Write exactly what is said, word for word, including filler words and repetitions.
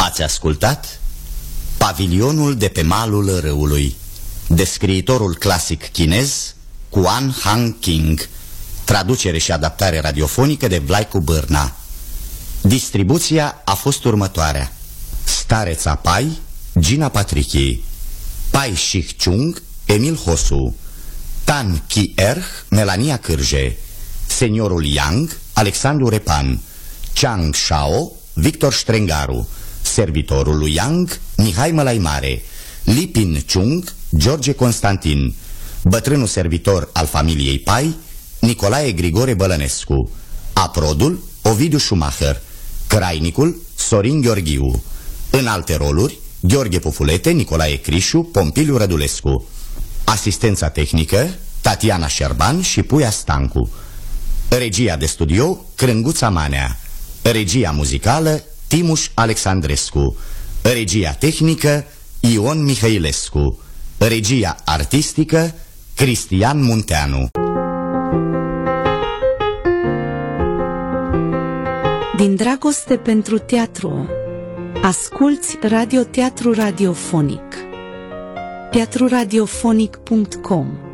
Ați ascultat Pavilionul de pe malul râului, de scriitorul clasic chinez Quan Han King, traducere și adaptare radiofonică de Vlaicu Bârna. Distribuția a fost următoarea: Stareța Pai, Gina Patrichi; Pai Shih Chung, Emil Hosu; Tan Ki Erh, Melania Cârje; Seniorul Yang, Alexandru Repan; Chang Shao, Victor Strengaru; Servitorul lui Yang, Mihai Mălaimare; Lipin Chung, George Constantin; Bătrânul servitor al familiei Pai, Nicolae Grigore Bălănescu; Aprodul, Ovidiu Schumacher; Crainicul, Sorin Gheorghiu. În alte roluri, Gheorghe Pufulete, Nicolae Crișu, Pompiliu Rădulescu. Asistența tehnică, Tatiana Șerban și Puia Stancu. Regia de studio, Crânguța Manea. Regia muzicală, Timuș Alexandrescu. Regia tehnică, Ion Mihailescu. Regia artistică, Cristian Munteanu. Din dragoste pentru teatru, asculți Radioteatru Radiofonic. teatru radiofonic punct com